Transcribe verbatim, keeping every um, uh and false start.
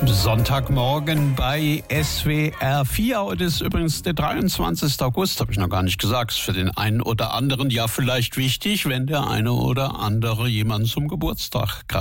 Sonntagmorgen bei S W R vier. Heute ist übrigens der dreiundzwanzigste August, habe ich noch gar nicht gesagt. Ist für den einen oder anderen ja vielleicht wichtig, wenn der eine oder andere jemanden zum Geburtstag gratuliert.